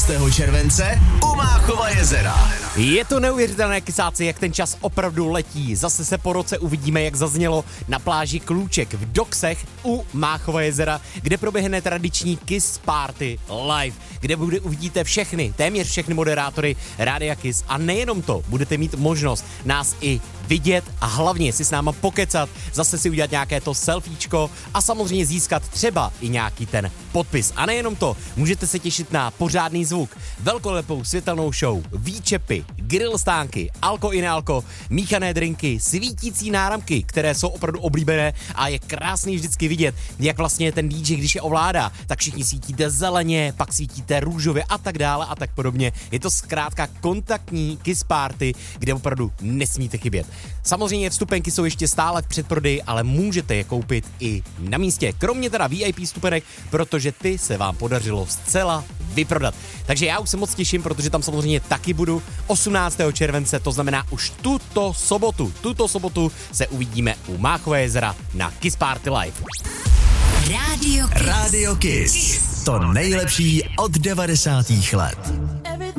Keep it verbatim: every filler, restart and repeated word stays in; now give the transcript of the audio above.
července u Máchova jezera. Je to neuvěřitelné, kysáci, jak ten čas opravdu letí. Zase se po roce uvidíme, jak zaznělo na pláži Klůček v Doksech u Máchova jezera, kde proběhne tradiční Kiss Party live, kde bude uvidíte všechny, téměř všechny moderátory Rádia Kiss a nejenom to, budete mít možnost nás i vidět a hlavně si s náma pokecat, zase si udělat nějaké to selfiečko a samozřejmě získat třeba i nějaký ten podpis. A nejenom to, můžete se těšit na pořádný zvuk, velkolepou světelnou show, výčepy, grill stánky, alko i nealko, míchané drinky, svítící náramky, které jsou opravdu oblíbené a je krásný vždycky vidět, jak vlastně ten dý džej, když je ovládá, tak všichni svítíte zeleně, pak svítíte růžově a tak dále a tak podobně. Je to zkrátka kontaktní Kiss Party, kde opravdu nesmíte chybět. Samozřejmě vstupenky jsou ještě stále v předprodeji, ale můžete je koupit i na místě. Kromě teda V I P vstupenek, protože ty se vám podařilo zcela vyprodat. Takže já už se moc těším, protože tam samozřejmě taky budu osmnáctého července, to znamená už tuto sobotu. Tuto sobotu se uvidíme u Máchova jezera na Kiss Party Live. Radio Kiss. Radio Kiss. To nejlepší od devadesátých let.